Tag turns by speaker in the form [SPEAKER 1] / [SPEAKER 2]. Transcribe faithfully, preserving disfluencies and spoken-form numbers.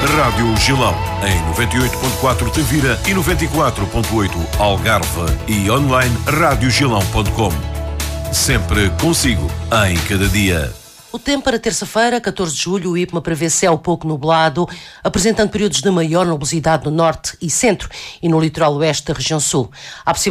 [SPEAKER 1] Rádio Gilão, em noventa e oito ponto quatro Tavira e noventa e quatro ponto oito Algarve e online rádio gilão ponto com. Sempre consigo, em cada dia.
[SPEAKER 2] O tempo para terça-feira, catorze de julho, o IPMA prevê céu pouco nublado, apresentando períodos de maior nebulosidade no norte e centro e no litoral oeste da região sul. Há